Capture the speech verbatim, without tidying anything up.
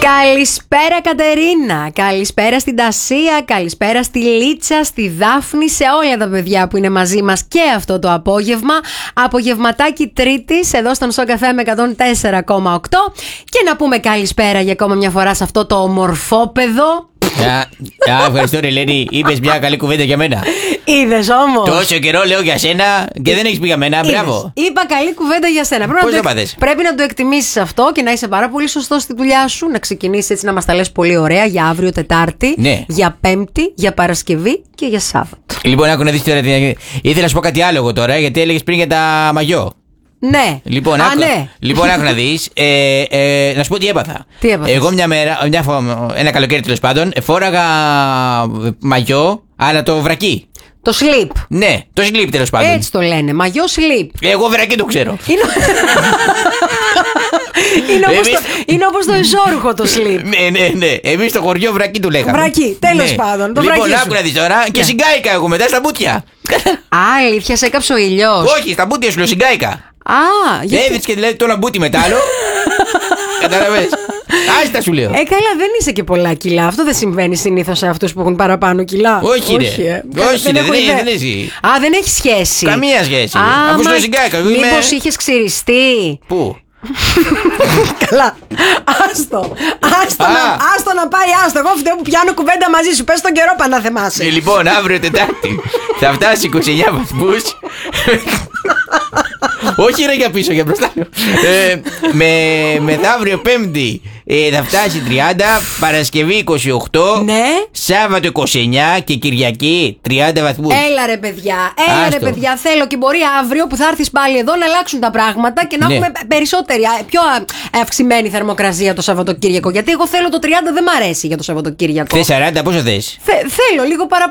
Καλησπέρα Κατερίνα, καλησπέρα στην Τασία, καλησπέρα στη Λίτσα, στη Δάφνη, σε όλα τα παιδιά που είναι μαζί μας και αυτό το απόγευμα. Απογευματάκι Τρίτης, εδώ στον Σοκαφέ με εκατόν τέσσερα κόμμα οκτώ. Και να πούμε καλησπέρα για ακόμα μια φορά σε αυτό το ομορφόπεδο. Α, ευχαριστώ ρε Ελένη, είπες μια καλή κουβέντα για μένα. Είδες όμως. Τόσο καιρό λέω για σένα και δεν έχεις πει για μένα, μπράβο. Είπα καλή κουβέντα για σένα. Πρέπει, Πώς να, το το, πάθες? πρέπει να το εκτιμήσεις αυτό και να είσαι πάρα πολύ σωστός στη δουλειά σου. Να ξεκινήσεις έτσι να μας τα λες πολύ ωραία για αύριο Τετάρτη, ναι. για Πέμπτη, για Παρασκευή και για Σάββατο. Λοιπόν, άκου να δεις τώρα. Ήθελα να σου πω κάτι άλλο εγώ τώρα, γιατί έλεγες πριν για τα μαγιό. Ναι. Λοιπόν, Α, άκου, ναι. λοιπόν, άκου να δεις. Ε, ε, να σου πω τι έπαθα. Τι έπαθες? Εγώ μια μέρα, μια, ένα καλοκαίρι τέλος πάντων, φόραγα μαγιό, αλλά το βρακί. Το slip. Ναι, το slip τέλος πάντων. Έτσι το λένε. Μαγιό slip. Εγώ βρακί το ξέρω. Είναι, είναι, όπως Εμείς... το, είναι όπως το ισόρουχο το slip. Ναι, ναι, ναι. Εμείς στο χωριό βρακί του λέγαμε. Βρακί, τέλος ναι. πάντων. Το Λοιπόν, βρακί σου. άκου να δεις τώρα. Και ναι. συγκάηκα εγώ μετά στα μπουτια. Α, αλήθεια, σε έκαψε ο ήλιος. Όχι, στα μπουτια σου λέω συγκάηκα. Α, γιατί... Έδειξε και δηλαδή το ένα μπούτι μετά άλλο. Κατάλαβες. Άστα σου λέω. Ε, καλά, δεν είσαι και πολλά κιλά. Αυτό δεν συμβαίνει συνήθως σε αυτούς που έχουν παραπάνω κιλά. Όχι, ρε. Όχι, ε. Όχι, δεν, ρε, έχω δεν, ιδέα. δεν έχει. Α, δεν έχει σχέση. Καμία σχέση. Α, Αφού μα... στο συγκάικα. Μήπως Είμαι... είχες ξυριστεί. Πού? Καλά. Άστο. Άστο, Α. να, άστο να πάει, άστο. Εγώ φταίω που πιάνω κουβέντα μαζί σου. Πες τον καιρό πάνω να θεμάσαι. Ε, λοιπόν, αύριο Τετάρτη θα φτάσει είκοσι εννέα βαθμούς. Όχι ρε για πίσω, για μπροστά. ε, με, μεθαύριο Πέμπτη ε, θα φτάσει τριάντα, Παρασκευή είκοσι οκτώ, Ναι. Σάββατο είκοσι εννέα και Κυριακή τριάντα βαθμούς. Έλα ρε παιδιά, έλα Άστο. ρε παιδιά. Θέλω και μπορεί αύριο που θα έρθεις πάλι εδώ να αλλάξουν τα πράγματα και να Ναι. έχουμε περισσότερη, πιο αυξημένη θερμοκρασία το Σαββατοκύριακο. Γιατί εγώ θέλω το τριάντα, δεν μ' αρέσει για το Σαββατοκύριακο. Θες σαράντα, πόσο θες? Θε, θέλω λίγο παραπάνω.